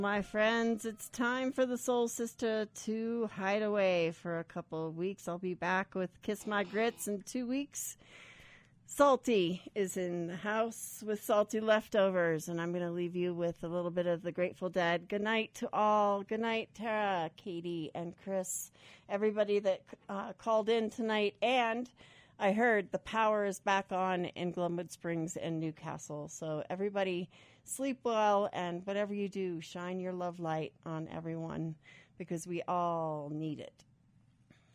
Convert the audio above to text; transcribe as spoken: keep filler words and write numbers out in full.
My friends, it's time for the Soul Sister to hide away for a couple of weeks. I'll be back with Kiss My Grits in two weeks. Salty is in the house with salty leftovers, and I'm going to leave you with a little bit of the Grateful Dead. Good night to all. Good night, Tara, Katie, and Chris, everybody that uh, called in tonight. And I heard the power is back on in Glenwood Springs and Newcastle. So everybody sleep well, and whatever you do, shine your love light on everyone because we all need it.